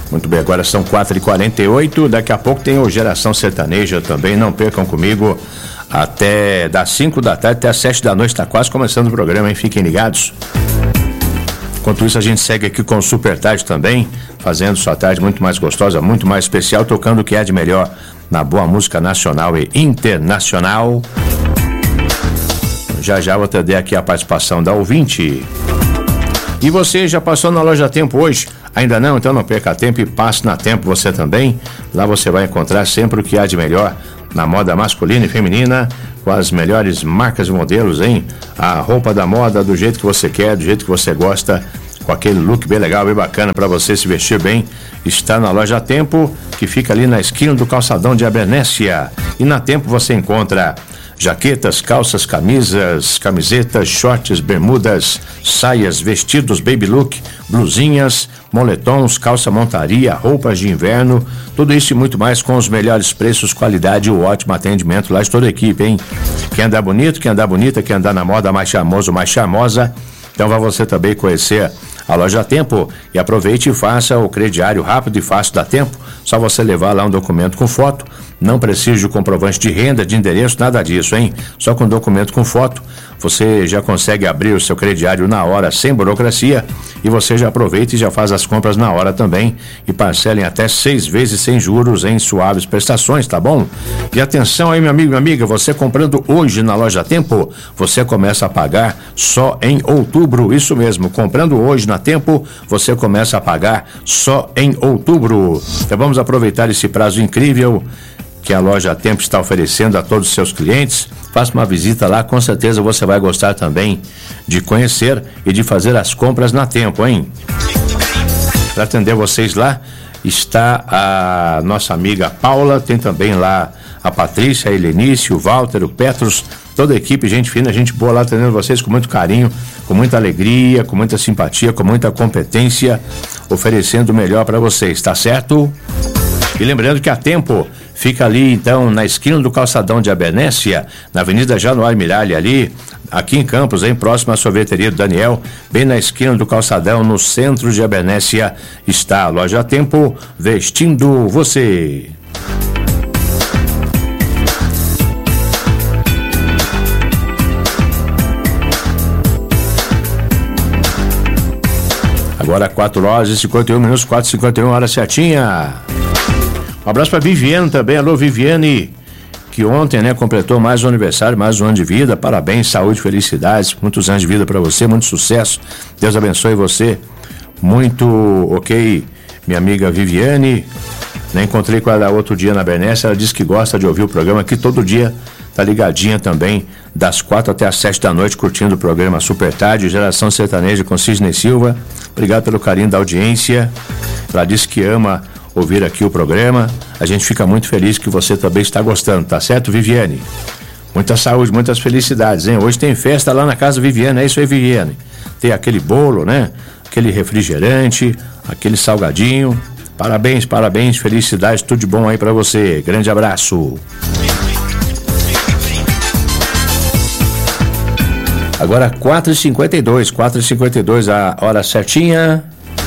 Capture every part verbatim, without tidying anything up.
Muito bem, agora são quatro e quarenta e oito, daqui a pouco tem o Geração Sertaneja também, não percam comigo até das cinco da tarde até as sete da noite, está quase começando o programa, hein? Fiquem ligados. Enquanto isso a gente segue aqui com o Super Tarde também, fazendo sua tarde muito mais gostosa, muito mais especial, tocando o que há de melhor na boa música nacional e internacional. Já já vou atender aqui a participação da ouvinte. E você já passou na Loja Tempo hoje? Ainda não? Então não perca tempo e passe na Tempo você também. Lá você vai encontrar sempre o que há de melhor na moda masculina e feminina, com as melhores marcas e modelos, hein? A roupa da moda do jeito que você quer, do jeito que você gosta, com aquele look bem legal, bem bacana para você se vestir bem, está na Loja Tempo, que fica ali na esquina do calçadão de Abernésia. E na Tempo você encontra jaquetas, calças, camisas, camisetas, shorts, bermudas, saias, vestidos, baby look, blusinhas, moletons, calça montaria, roupas de inverno, tudo isso e muito mais com os melhores preços, qualidade e o ótimo atendimento lá de toda a equipe, hein? Quer andar bonito, quer andar bonita, quer andar na moda mais charmoso, mais charmosa, então vai você também conhecer a Loja Tempo e aproveite e faça o crediário rápido e fácil da Tempo. Só você levar lá um documento com foto, não precisa de comprovante de renda, de endereço, nada disso, hein? Só com documento com foto, você já consegue abrir o seu crediário na hora, sem burocracia, e você já aproveita e já faz as compras na hora também e parcela em até seis vezes sem juros em suaves prestações, tá bom? E atenção aí, meu amigo e minha amiga, você comprando hoje na Loja Tempo, você começa a pagar só em outubro, isso mesmo, comprando hoje na Tempo, você começa a pagar só em outubro. Então vamos aproveitar esse prazo incrível que a Loja Tempo está oferecendo a todos os seus clientes. Faça uma visita lá, com certeza você vai gostar também de conhecer e de fazer as compras na Tempo, hein? Para atender vocês lá está a nossa amiga Paula, tem também lá a Patrícia, a Helenice, o Walter, o Petros, toda a equipe, gente fina, gente boa lá atendendo vocês com muito carinho, com muita alegria, com muita simpatia, com muita competência, oferecendo o melhor para vocês, tá certo? E lembrando que a Tempo fica ali, então, na esquina do calçadão de Abernésia, na Avenida Januário Miralha, ali, aqui em Campos, hein, próximo à sorveteria do Daniel, bem na esquina do calçadão, no centro de Abernésia, está a Loja Tempo, vestindo você. Agora quatro horas e cinquenta e um minutos, quatro e cinquenta e um, hora certinha. Um abraço para Viviane também. Alô, Viviane, que ontem, né, completou mais um aniversário, mais um ano de vida. Parabéns, saúde, felicidades, muitos anos de vida para você, muito sucesso. Deus abençoe você. Muito ok, minha amiga Viviane. Né, encontrei com ela outro dia na Abernésia. Ela disse que gosta de ouvir o programa aqui todo dia. Tá ligadinha também, das quatro até as sete da noite, curtindo o programa Super Tarde, Geração Sertaneja com Sidney Silva. Obrigado pelo carinho da audiência. Ela disse que ama ouvir aqui o programa. A gente fica muito feliz que você também está gostando, tá certo, Viviane? Muita saúde, muitas felicidades, hein? Hoje tem festa lá na casa Viviane, é isso aí, Viviane. Tem aquele bolo, né? Aquele refrigerante, aquele salgadinho. Parabéns, parabéns, felicidades, tudo de bom aí pra você. Grande abraço. Agora quatro e cinquenta e dois, quatro e cinquenta e dois, a hora certinha.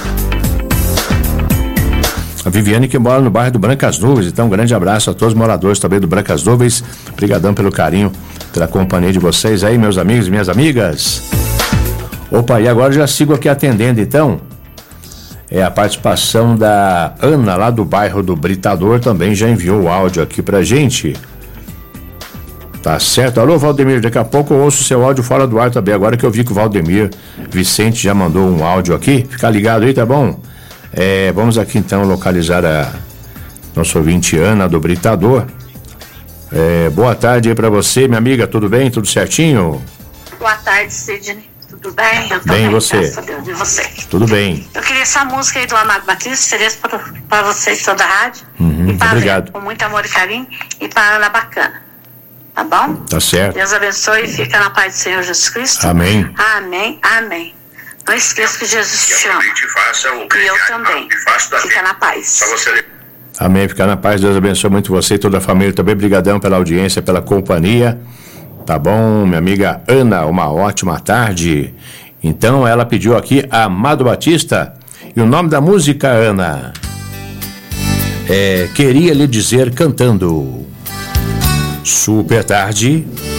A Viviane, que mora no bairro do Brancas Nuvens, então um grande abraço a todos os moradores também do Brancas Nuvens. Obrigadão pelo carinho, pela companhia de vocês aí, meus amigos e minhas amigas. Opa, e agora já sigo aqui atendendo, então. É a participação da Ana, lá do bairro do Britador, também já enviou o áudio aqui pra gente. Tá certo? Alô, Valdemir, daqui a pouco eu ouço seu áudio fora do ar também, agora que eu vi que o Valdemir Vicente já mandou um áudio aqui. Fica ligado aí, tá bom? É, vamos aqui então localizar a nossa ouvinte Ana do Britador. É, boa tarde aí pra você, minha amiga, tudo bem? Tudo certinho? Boa tarde, Sidney. Tudo bem? Eu tô bem, bem, você? graças a Deus, e você? Tudo bem. Eu queria essa música aí do Amado Batista, ofereço pra, pra vocês toda a rádio. Uhum, e pra obrigado. Vera, com muito amor e carinho, e pra Ana Bacana. Tá bom? Tá certo. Deus abençoe e fica na paz do Senhor Jesus Cristo. Amém. Amém, amém. Não esqueça que Jesus te ama. E eu também. Fica na paz. Amém, fica na paz. Deus abençoe muito você e toda a família também. Brigadão pela audiência, pela companhia. Tá bom, minha amiga Ana, uma ótima tarde. Então ela pediu aqui Amado Batista. E o nome da música, Ana? é, queria lhe dizer cantando. Super tarde.